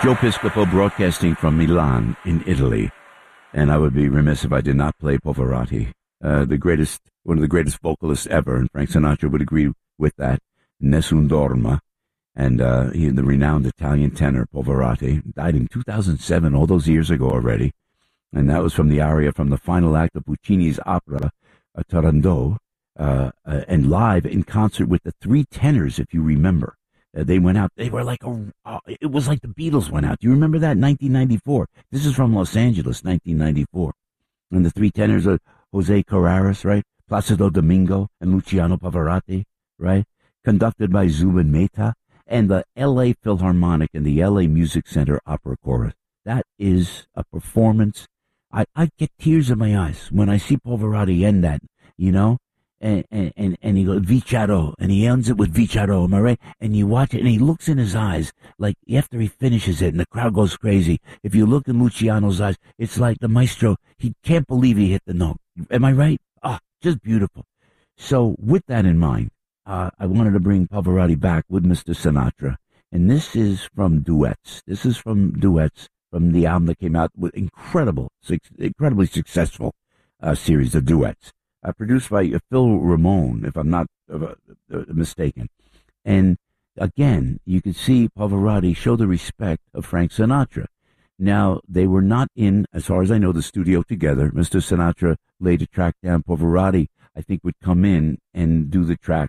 Joe Piscopo broadcasting from Milan in Italy. And I would be remiss if I did not play Pavarotti, one of the greatest vocalists ever, and Frank Sinatra would agree with that. Nessun Dorma. And the renowned Italian tenor Pavarotti died in 2007, all those years ago already. And that was from the aria from the final act of Puccini's opera, Turandot, and live in concert with the three tenors, if you remember. They went out. They were like it was like the Beatles went out. Do you remember that? 1994. This is from Los Angeles, 1994. And the three tenors are Jose Carreras, right? Placido Domingo and Luciano Pavarotti, right? Conducted by Zubin Mehta and the L.A. Philharmonic and the L.A. Music Center Opera Chorus. That is a performance. I get tears in my eyes when I see Pavarotti end that, you know? And he goes, Vicciaro, and he ends it with Vicciaro, am I right? And you watch it, and he looks in his eyes, like after he finishes it, and the crowd goes crazy. If you look in Luciano's eyes, it's like the maestro, he can't believe he hit the note. Am I right? Just beautiful. So with that in mind, I wanted to bring Pavarotti back with Mr. Sinatra. And this is from Duets. This is from Duets from the album that came out with incredibly successful series of duets. Produced by Phil Ramone, if I'm not mistaken. And again, you could see Pavarotti show the respect of Frank Sinatra. Now, they were not in, as far as I know, the studio together. Mr. Sinatra laid a track down. Pavarotti, I think, would come in and do the track.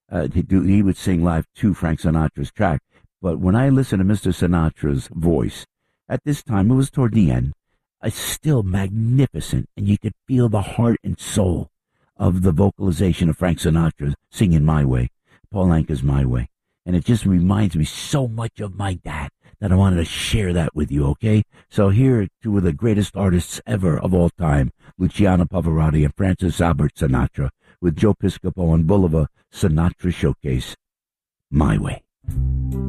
He would sing live to Frank Sinatra's track. But when I listen to Mr. Sinatra's voice, at this time, it was toward the end, it's still magnificent, and you could feel the heart and soul of the vocalization of Frank Sinatra singing My Way, Paul Anka's My Way. And it just reminds me so much of my dad that I wanted to share that with you, okay? So here are two of the greatest artists ever of all time, Luciano Pavarotti and Francis Albert Sinatra, with Joe Piscopo on Boulevard Sinatra Showcase, My Way.